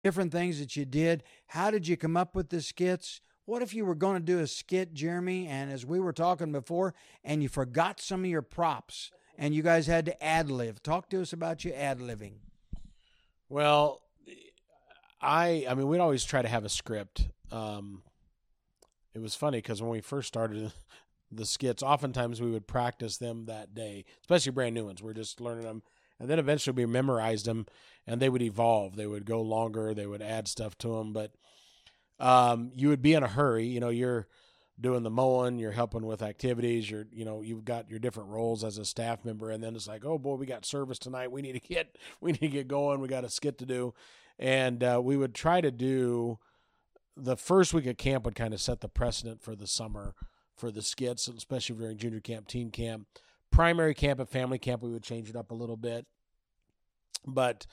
different things that you did. How did you come up with the skits? What if you were going to do a skit, Jeremy, and as we were talking before, and you forgot some of your props and you guys had to ad lib? Talk to us about your ad libbing. Well, I mean, we'd always try to have a script. It was funny because when we first started the skits, oftentimes we would practice them that day, especially brand new ones. We're just learning them. And then eventually we memorized them and they would evolve. They would go longer. They would add stuff to them. But you would be in a hurry. You're doing the mowing, you're helping with activities, you've got your different roles as a staff member. And then it's like, oh boy, we got service tonight. We need to get going. We got a skit to do. And we would try to do the first week of camp would kind of set the precedent for the summer for the skits, especially during junior camp, teen camp, primary camp, and family camp. We would change it up a little bit, but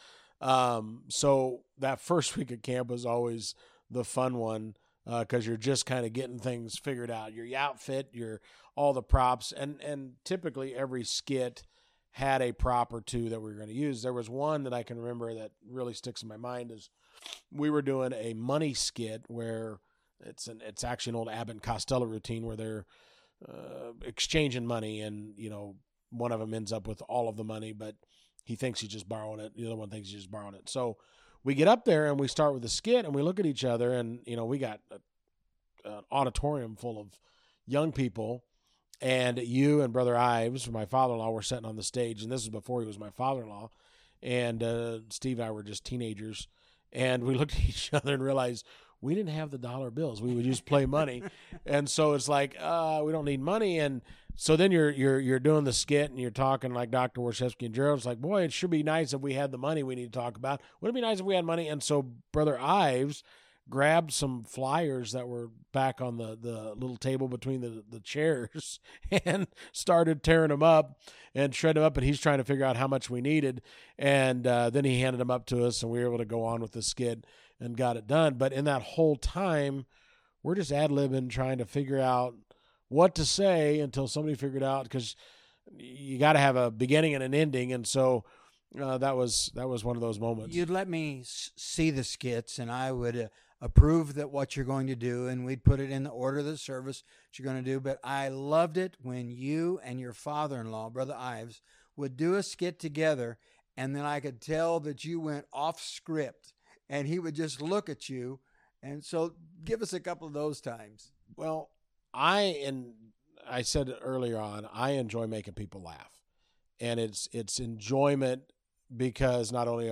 so that first week of camp was always the fun one because you're just kind of getting things figured out. Your outfit, your all the props, and typically every skit had a prop or two that we were going to use. There was one that I can remember that really sticks in my mind is we were doing a money skit where it's actually an old Abbott and Costello routine where they're exchanging money, and one of them ends up with all of the money, but he thinks he's just borrowing it. The other one thinks he's just borrowing it. So we get up there and we start with the skit, and we look at each other, and we got an auditorium full of young people, and you and Brother Ives, my father-in-law, were sitting on the stage, and this is before he was my father-in-law, and Steve and I were just teenagers, and we looked at each other and realized we didn't have the dollar bills. We would just play money. And so it's like, we don't need money. And so then you're doing the skit and you're talking like Dr. Warshevsky and Gerald. It's like, boy, it should be nice if we had the money we need to talk about. Would it be nice if we had money? And so Brother Ives grabbed some flyers that were back on the little table between the chairs and started tearing them up and shredding them up. And he's trying to figure out how much we needed. And then he handed them up to us, and we were able to go on with the skit and got it done. But in that whole time, we're just ad-libbing, trying to figure out what to say until somebody figured out, because you got to have a beginning and an ending. And so that was one of those moments. You'd let me see the skits, and I would approve that what you're going to do, and we'd put it in the order of the service that you're going to do. But I loved it when you and your father-in-law, Brother Ives, would do a skit together, and then I could tell that you went off script, and he would just look at you. And so give us a couple of those times. Well, I said earlier on, I enjoy making people laugh, and it's enjoyment because not only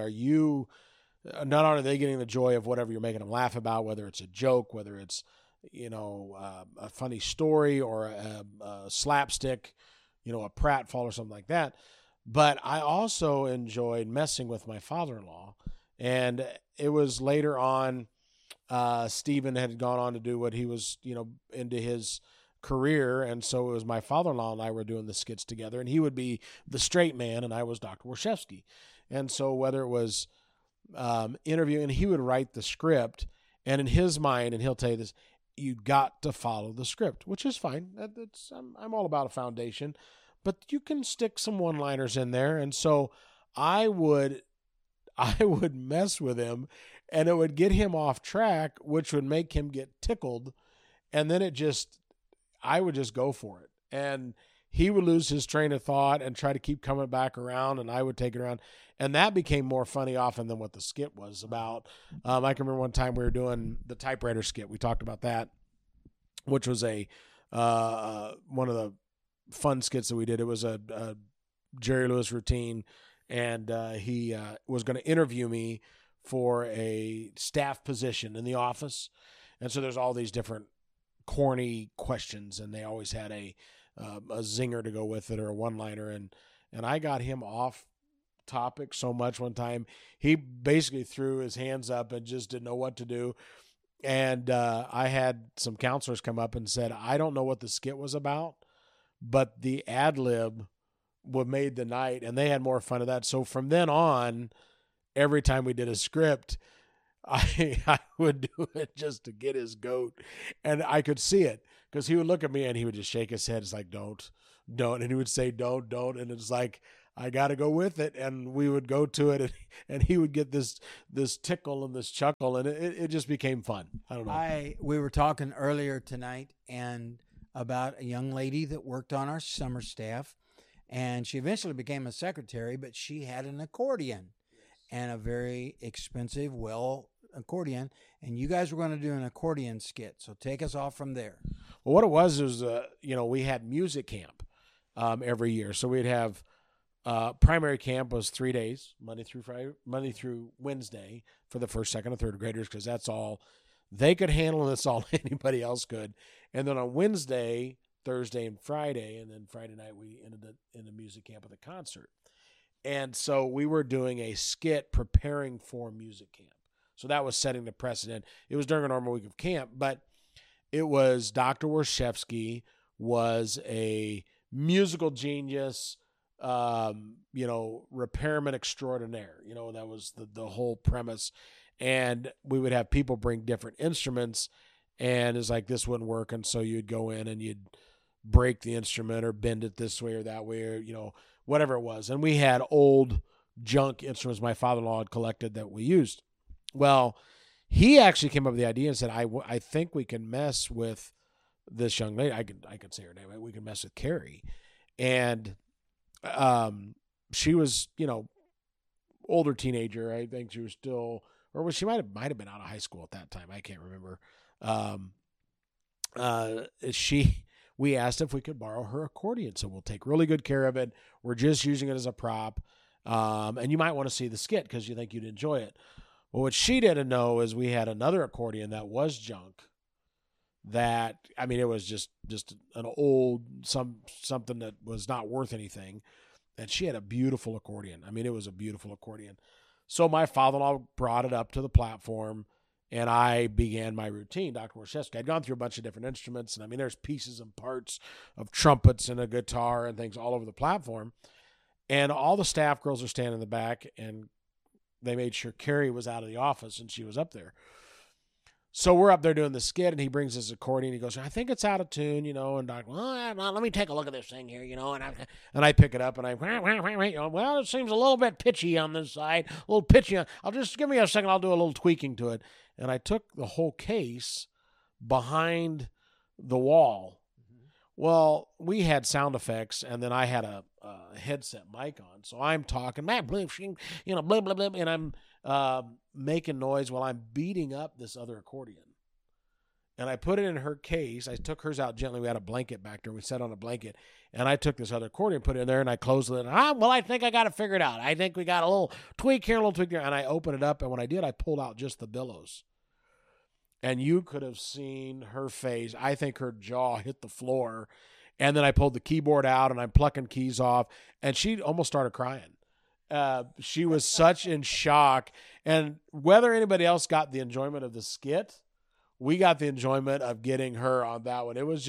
are they getting the joy of whatever you're making them laugh about, whether it's a joke, whether it's a funny story or a slapstick, a pratfall or something like that, but I also enjoyed messing with my father-in-law. And it was later on, Stephen had gone on to do what he was, into his career. And so it was my father-in-law and I were doing the skits together, and he would be the straight man and I was Dr. Warshevsky. And so whether it was interviewing, he would write the script, and in his mind, and he'll tell you this, you got to follow the script, which is fine. I'm all about a foundation, but you can stick some one-liners in there. And so I would mess with him, and it would get him off track, which would make him get tickled. And then I would just go for it. And he would lose his train of thought and try to keep coming back around, and I would take it around. And that became more funny often than what the skit was about. I can remember one time we were doing the typewriter skit. We talked about that, which was one of the fun skits that we did. It was a Jerry Lewis routine, and he was going to interview me for a staff position in the office. And so there's all these different corny questions, and they always had a zinger to go with it or a one-liner. And I got him off topic so much one time. He basically threw his hands up and just didn't know what to do. And I had some counselors come up and said, I don't know what the skit was about, but the ad lib what made the night, and they had more fun of that. So from then on, every time we did a script, I would do it just to get his goat. And I could see it because he would look at me and he would just shake his head. It's like, don't. And he would say, don't. And it's like, I got to go with it. And we would go to it, and he would get this tickle and this chuckle, and it just became fun. I don't know. We were talking earlier tonight and about a young lady that worked on our summer staff, and she eventually became a secretary, but she had an accordion and a very expensive, accordion, and you guys were going to do an accordion skit. So take us off from there. Well, what it was we had music camp every year. So we'd have primary camp was 3 days, Monday through Wednesday for the first, second, and third graders, because that's all they could handle, and that's all anybody else could. And then on Wednesday, Thursday, and Friday, and then Friday night we ended up in the music camp with a concert. And so we were doing a skit preparing for music camp. So that was setting the precedent. It was during a normal week of camp, but it was Dr. Warshevsky was a musical genius, repairman extraordinaire. That was the whole premise. And we would have people bring different instruments, and it's like, this wouldn't work. And so you'd go in and you'd break the instrument or bend it this way or that way, or, whatever it was. And we had old junk instruments my father-in-law had collected that we used. Well, he actually came up with the idea and said, I think we can mess with this young lady. I can say her name. We can mess with Carrie. And she was, older teenager. I think she was still, or she might have been out of high school at that time. I can't remember. We asked if we could borrow her accordion. So we'll take really good care of it. We're just using it as a prop. And you might want to see the skit because you think you'd enjoy it. Well, what she didn't know is we had another accordion that was junk. It was just an old, something that was not worth anything. And she had a beautiful accordion. It was a beautiful accordion. So my father-in-law brought it up to the platform, and I began my routine. Dr. Warshevsky, I'd gone through a bunch of different instruments, and there's pieces and parts of trumpets and a guitar and things all over the platform. And all the staff girls are standing in the back, and they made sure Carrie was out of the office, and she was up there. So we're up there doing the skit, and he brings his accordion. He goes, I think it's out of tune, and Doc, well, let me take a look at this thing here, and I pick it up, and well, it seems a little bit pitchy on this side, a little pitchy. I'll just give me a second. I'll do a little tweaking to it. And I took the whole case behind the wall. Well, we had sound effects, and then I had a headset mic on. So I'm talking, blah, blah, blah, and I'm making noise while I'm beating up this other accordion. And I put it in her case. I took hers out gently. We had a blanket back there. We sat on a blanket. And I took this other accordion, put it in there, and I closed it. I think I got it figured out. I think we got a little tweak here, a little tweak there. And I opened it up, and when I did, I pulled out just the billows. And you could have seen her face. I think her jaw hit the floor. And then I pulled the keyboard out, and I'm plucking keys off. And she almost started crying. She was such in shock. And whether anybody else got the enjoyment of the skit, we got the enjoyment of getting her on that one. It was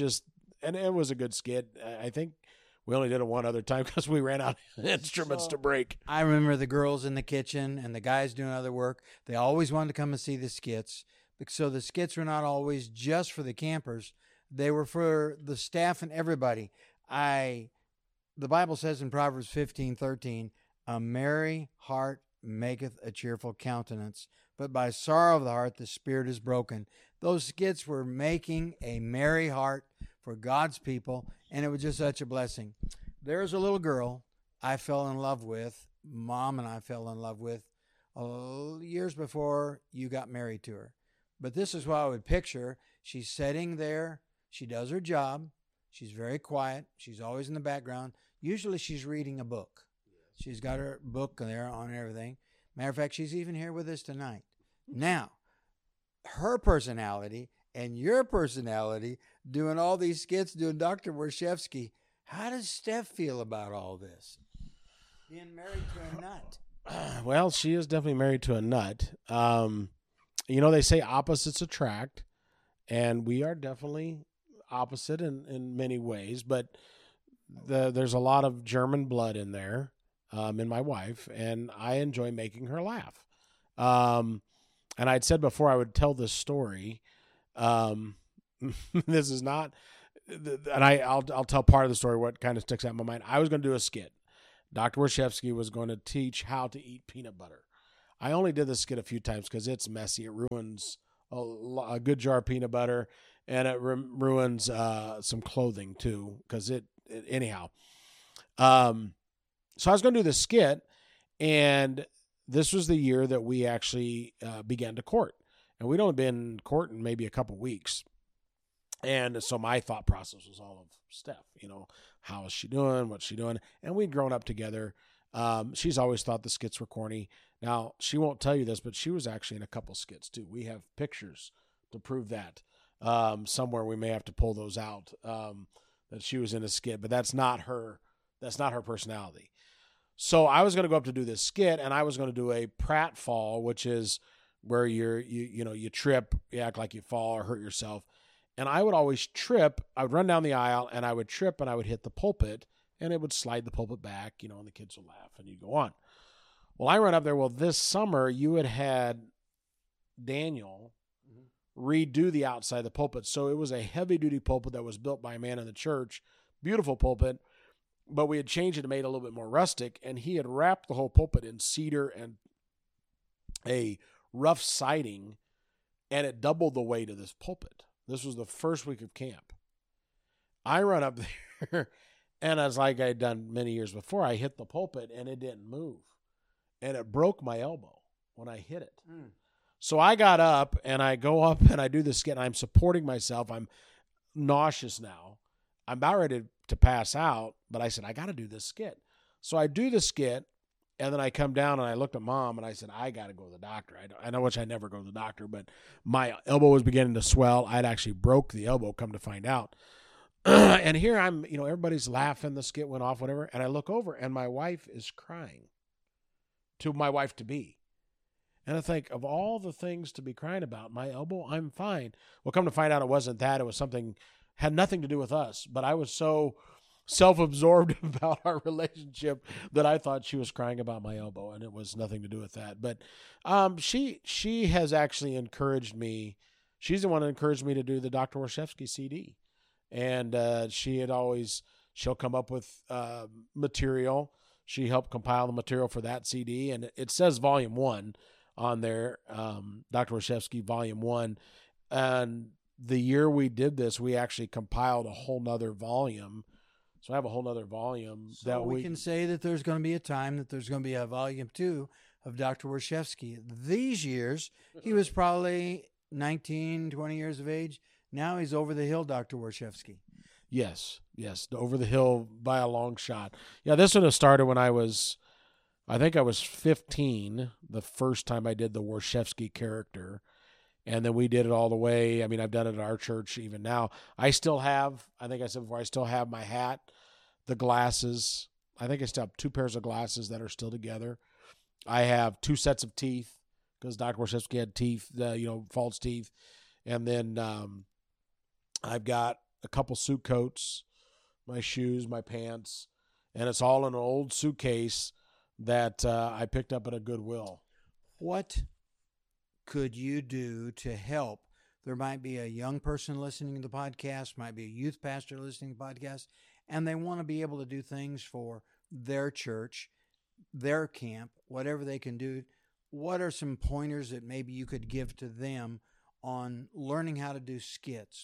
a good skit. I think we only did it one other time because we ran out of instruments to break. I remember the girls in the kitchen and the guys doing other work. They always wanted to come and see the skits. So the skits were not always just for the campers. They were for the staff and everybody. The Bible says in Proverbs 15:13, a merry heart maketh a cheerful countenance, but by sorrow of the heart the spirit is broken. Those skits were making a merry heart for God's people, and it was just such a blessing. There's a little girl I fell in love with, Mom and I fell in love with, years before you got married to her. But this is what I would picture. She's sitting there. She does her job. She's very quiet. She's always in the background. Usually she's reading a book. She's got her book there on everything. Matter of fact, she's even here with us tonight. Now, her personality and your personality doing all these skits, doing Dr. Warshevsky, how does Steph feel about all this? Being married to a nut. Well, she is definitely married to a nut. They say opposites attract, and we are definitely opposite in many ways, but there's a lot of German blood in there, in my wife, and I enjoy making her laugh. And I'd said before I would tell this story. This is not, and I'll tell part of the story, what kind of sticks out in my mind. I was going to do a skit. Dr. Warshevsky was going to teach how to eat peanut butter. I only did this skit a few times because it's messy. It ruins a good jar of peanut butter, and it ruins some clothing too. Because anyhow. So I was going to do this skit, and this was the year that we actually began to court, and we'd only been in court in maybe a couple weeks. And so my thought process was all of Steph, how is she doing? What's she doing? And we'd grown up together. She's always thought the skits were corny. Now, she won't tell you this, but she was actually in a couple skits too. We have pictures to prove that. Somewhere we may have to pull those out, that she was in a skit, but that's not her personality. So I was going to go up to do this skit, and I was going to do a pratfall, which is where you trip, you act like you fall or hurt yourself. And I would always trip. I would run down the aisle, and I would trip, and I would hit the pulpit, and it would slide the pulpit back, and the kids would laugh, and you'd go on. Well, I run up there. Well, this summer you had Daniel redo the outside of the pulpit. So it was a heavy-duty pulpit that was built by a man in the church. Beautiful pulpit, but we had changed it and made it a little bit more rustic, and he had wrapped the whole pulpit in cedar and a rough siding, and it doubled the weight of this pulpit. This was the first week of camp. I run up there, and as like I'd done many years before, I hit the pulpit, and it didn't move. And it broke my elbow when I hit it. So I got up, and I go up, and I do the skit, and I'm supporting myself. I'm nauseous now. I'm about ready to pass out, but I said, I got to do this skit. So I do the skit, and then I come down, and I looked at Mom, and I said, I got to go to the doctor. I know which I never go to the doctor, but my elbow was beginning to swell. I'd actually broke the elbow, come to find out. And here I'm, everybody's laughing. The skit went off, whatever. And I look over, and my wife is crying to my wife-to-be. And I think, of all the things to be crying about, my elbow, I'm fine. Well, come to find out it wasn't that. It was something, had nothing to do with us. But I was so self-absorbed about our relationship that I thought she was crying about my elbow, and it was nothing to do with that. But she has actually encouraged me. She's the one that encouraged me to do the Dr. Warshevsky CD. And she'll come up with material. She helped compile the material for that CD, and it says Volume 1 on there, Dr. Warshevsky Volume 1. And the year we did this, we actually compiled a whole nother volume. So I have a whole nother volume. So that we can say that there's going to be a time that there's going to be a Volume 2 of Dr. Warshevsky. These years, he was probably 19, 20 years of age. Now he's over the hill, Dr. Warshevsky. Yes, over the hill by a long shot. Yeah, this one started when I think I was 15 the first time I did the Warshevsky character, and then we did it all the way. I mean, I've done it at our church even now. I still have, I think I said before, I still have my hat, the glasses. I think I still have 2 pairs of glasses that are still together. I have 2 sets of teeth because Dr. Warshevsky had teeth, false teeth. And then I've got a couple suit coats, my shoes, my pants, and it's all in an old suitcase that I picked up at a Goodwill. What could you do to help? There might be a young person listening to the podcast, might be a youth pastor listening to the podcast, and they want to be able to do things for their church, their camp, whatever they can do. What are some pointers that maybe you could give to them on learning how to do skits,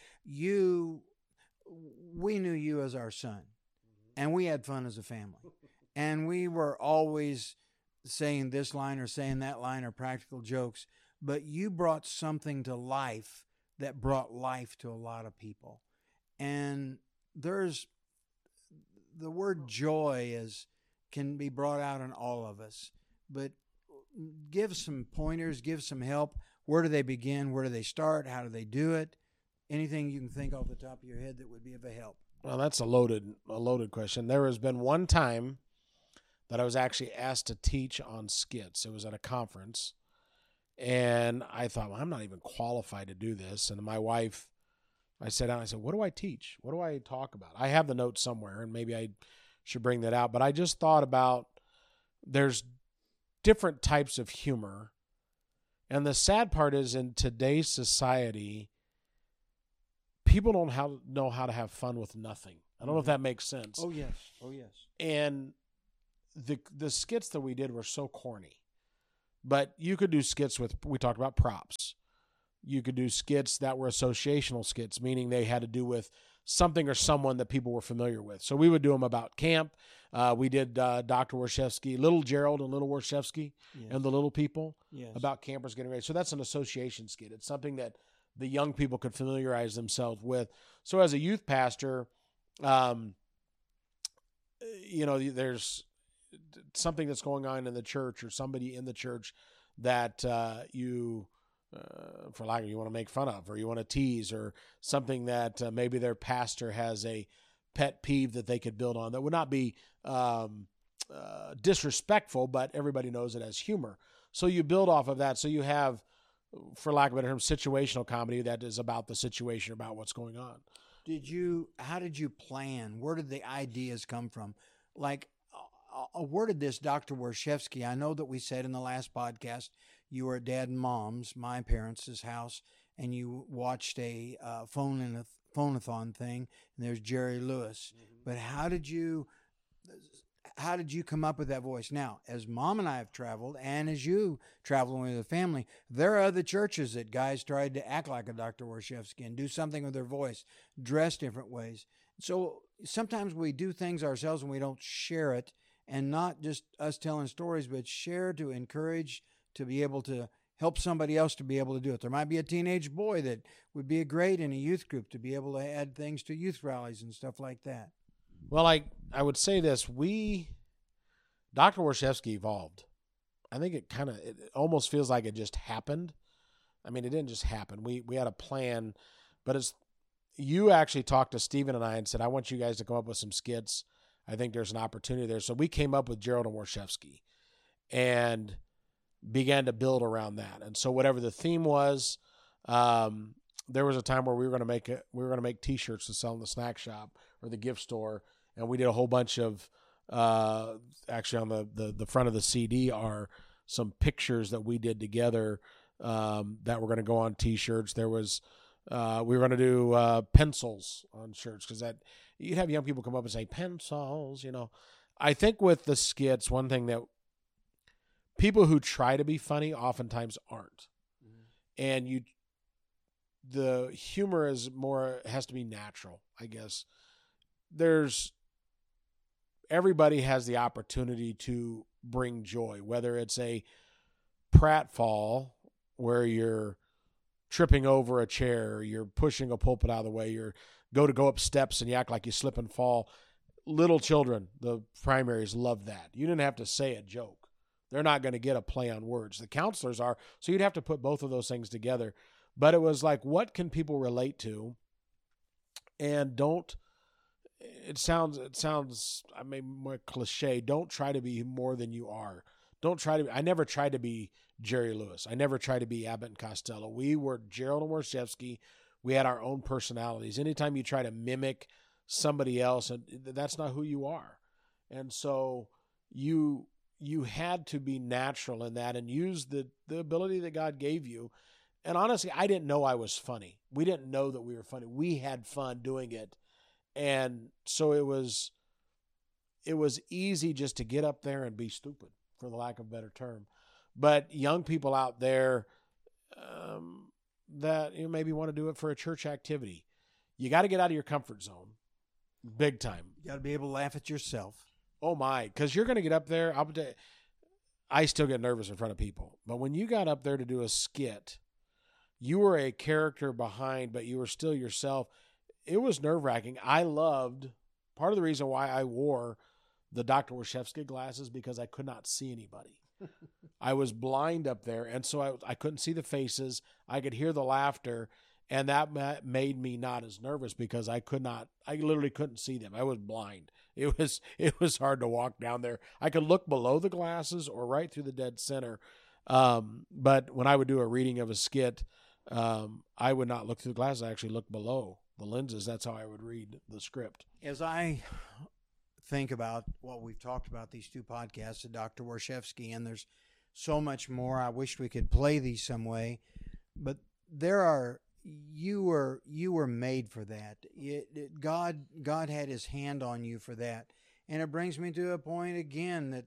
we knew you as our son, and we had fun as a family. And we were always saying this line or saying that line or practical jokes, but you brought something to life that brought life to a lot of people. And there's the word joy can be brought out in all of us, but give some pointers, give some help. Where do they begin? Where do they start? How do they do it? Anything you can think off the top of your head that would be of a help? Well, that's a loaded question. There has been one time that I was actually asked to teach on skits. It was at a conference, and I thought, well, I'm not even qualified to do this. And my wife, I sat down and I said, what do I teach? What do I talk about? I have the notes somewhere, and maybe I should bring that out. But I just thought about there's different types of humor. And the sad part is, in today's society, people don't know how to have fun with nothing. I don't know if that makes sense. Oh, yes. And the skits that we did were so corny. But you could do skits we talked about props. You could do skits that were associational skits, meaning they had to do with something or someone that people were familiar with. So we would do them about camp. We did Dr. Warshevsky, Little Gerald and Little Warshevsky, Yes. and the little people, Yes. about campers getting ready. So that's an association skit. It's something that the young people could familiarize themselves with. So as a youth pastor, there's something that's going on in the church or somebody in the church that for lack of, you want to make fun of, or you want to tease, or something that maybe their pastor has a pet peeve that they could build on that would not be disrespectful, but everybody knows it as humor. So you build off of that. So you have, for lack of a better term, situational comedy that is about the situation, about what's going on. How did you plan? Where did the ideas come from? Like, where did this Dr. Warshevsky, I know that we said in the last podcast, you were at Dad and Mom's, my parents' house, and you watched a phone-a-thon thing, and there's Jerry Lewis. Mm-hmm. But how did you come up with that voice? Now, as Mom and I have traveled, and as you travel with the family, there are other churches that guys tried to act like a Dr. Warshevsky and do something with their voice, dress different ways. So sometimes we do things ourselves and we don't share it, and not just us telling stories, but share to encourage, to be able to help somebody else to be able to do it. There might be a teenage boy that would be great in a youth group to be able to add things to youth rallies and stuff like that. Well, I would say this. Dr. Warshevsky evolved. I think it almost feels like it just happened. I mean, it didn't just happen. We had a plan, but you actually talked to Stephen and I and said, I want you guys to come up with some skits. I think there's an opportunity there. So we came up with Gerald and Warshevsky and began to build around that. And so whatever the theme was, there was a time where we were going to make T-shirts to sell in the snack shop or the gift store, and we did a whole bunch of actually on the front of the CD are some pictures that we did together that were going to go on T-shirts. There was we were going to do pencils on shirts, because that you'd have young people come up and say pencils. I think with the skits, one thing that people who try to be funny oftentimes aren't, and the humor has to be natural, I guess. Everybody has the opportunity to bring joy, whether it's a pratfall where you're tripping over a chair, you're pushing a pulpit out of the way, you go up steps and you act like you slip and fall. Little children, the primaries, love that. You didn't have to say a joke. They're not going to get a play on words. The counselors are, so you'd have to put both of those things together. But it was like, what can people relate to? And it sounds, I mean, more cliche. Don't try to be more than you are. I never tried to be Jerry Lewis. I never tried to be Abbott and Costello. We were Gerald and Warshevsky. We had our own personalities. Anytime you try to mimic somebody else, and that's not who you are. And so you had to be natural in that and use the ability that God gave you. And honestly, I didn't know I was funny. We didn't know that we were funny. We had fun doing it. And so it was easy just to get up there and be stupid, for the lack of a better term. But young people out there that maybe want to do it for a church activity, you got to get out of your comfort zone, big time. You got to be able to laugh at yourself. Oh my, because you're going to get up there. I still get nervous in front of people, but when you got up there to do a skit, you were a character behind, but you were still yourself. It was nerve-wracking. I loved, part of the reason why I wore the Dr. Warshevsky glasses, because I could not see anybody. I was blind up there, and so I couldn't see the faces. I could hear the laughter, and that made me not as nervous, because I literally couldn't see them. I was blind. It was hard to walk down there. I could look below the glasses or right through the dead center. But when I would do a reading of a skit, I would not look through the glasses. I actually looked below the lenses. That's how I would read the script. As I think about what we've talked about, these two podcasts of Dr. Warshevsky, and there's so much more. I wish we could play these some way, but you were made for that. God had his hand on you for that. And it brings me to a point again that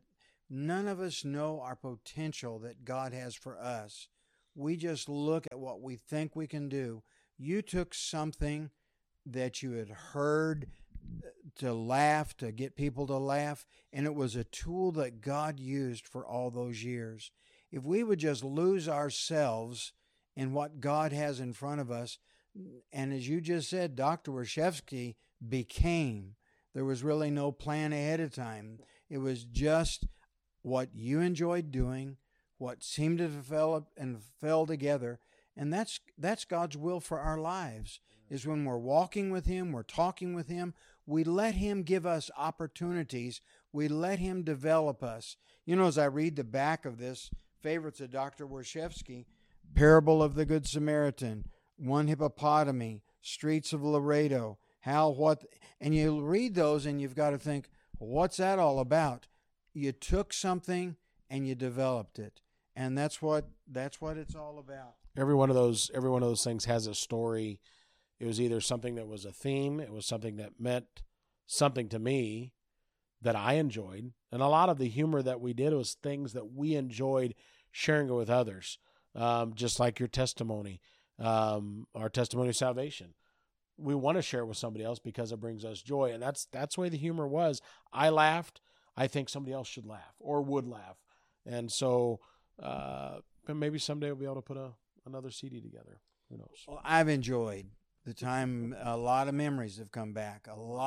None of us know our potential that God has for us. We just look at what we think we can do. You took something that you had heard to laugh, to get people to laugh, and it was a tool that God used for all those years. If we would just lose ourselves in what God has in front of us, and as you just said, Dr. Warshevsky became. There was really no plan ahead of time. It was just what you enjoyed doing, what seemed to develop and fell together. And that's God's will for our lives, is when we're walking with Him, we're talking with Him, we let Him give us opportunities. We let Him develop us. You know, as I read the back of this, Favorites of Dr. Warshevsky, Parable of the Good Samaritan, One Hippopotami, Streets of Laredo, and you read those and you've got to think, what's that all about? You took something and you developed it. And that's what it's all about. Every one of those things has a story. It was either something that was a theme, it was something that meant something to me that I enjoyed. And a lot of the humor that we did was things that we enjoyed sharing it with others. Just like your testimony, our testimony of salvation. We want to share it with somebody else because it brings us joy. And that's the way the humor was. I laughed. I think somebody else should laugh or would laugh. And so maybe someday we'll be able to put another CD together. Who knows? Well, I've enjoyed the time. A lot of memories have come back.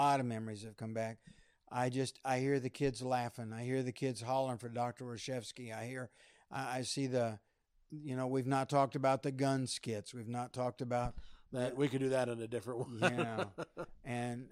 I hear the kids laughing. I hear the kids hollering for Dr. Warshevsky. I see we've not talked about the gun skits. We've not talked about that. We could do that in a different one. Yeah. And,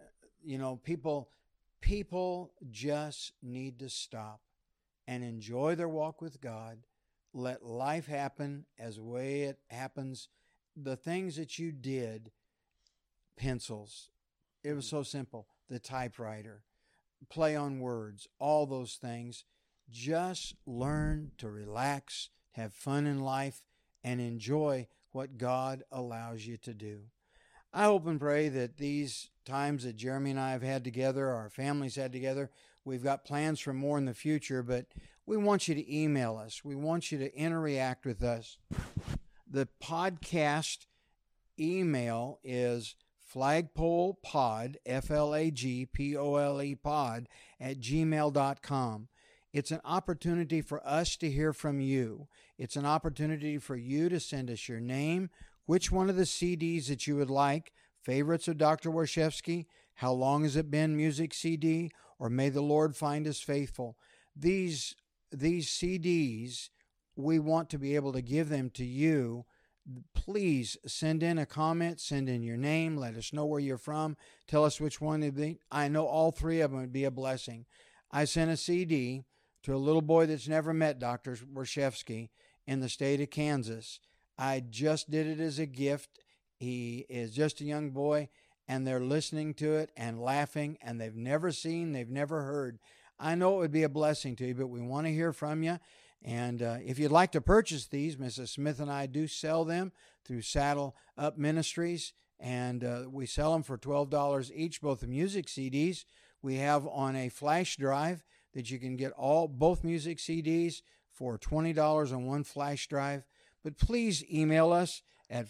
people just need to stop and enjoy their walk with God. Let life happen as the way it happens. The things that you did, pencils, it was so simple. The typewriter, play on words, all those things. Just learn to relax, have fun in life, and enjoy what God allows you to do. I hope and pray that these times that Jeremy and I have had together, our families had together, we've got plans for more in the future, but we want you to email us. We want you to interact with us. The podcast email is flagpolepod, FLAGPOLE pod, @gmail.com. It's an opportunity for us to hear from you. It's an opportunity for you to send us your name, which one of the CDs that you would like, Favorites of Dr. Warshevsky, How Long Has It Been music CD, or May the Lord Find Us Faithful. These CDs, we want to be able to give them to you. Please send in a comment, send in your name, let us know where you're from, tell us which one it'd be. I know all three of them would be a blessing. I sent a CD to a little boy that's never met Dr. Warshevsky in the state of Kansas. I just did it as a gift. He is just a young boy, and they're listening to it and laughing, and they've never seen, they've never heard. I know it would be a blessing to you, but we want to hear from you. And if you'd like to purchase these, Mrs. Smith and I do sell them through Saddle Up Ministries, and we sell them for $12 each, both the music CDs. We have on a flash drive that you can get both music CDs for $20 on one flash drive. But please email us at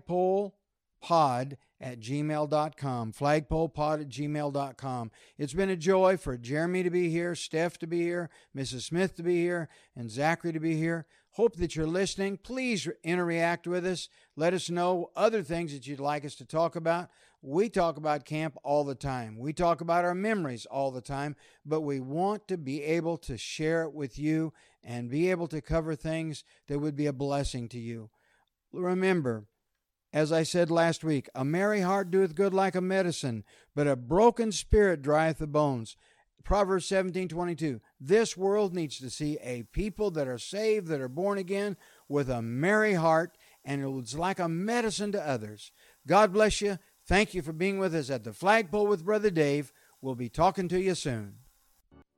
flagpolepod@gmail.com, flagpolepod@gmail.com. It's been a joy for Jeremy to be here, Steph to be here, Mrs. Smith to be here, and Zachary to be here. Hope that you're listening. Please interact with us. Let us know other things that you'd like us to talk about. We talk about camp all the time. We talk about our memories all the time, but we want to be able to share it with you and be able to cover things that would be a blessing to you. Remember, as I said last week, a merry heart doeth good like a medicine, but a broken spirit drieth the bones. Proverbs 17:22. This world needs to see a people that are saved, that are born again, with a merry heart, and it's like a medicine to others. God bless you. Thank you for being with us at the Flagpole with Brother Dave. We'll be talking to you soon.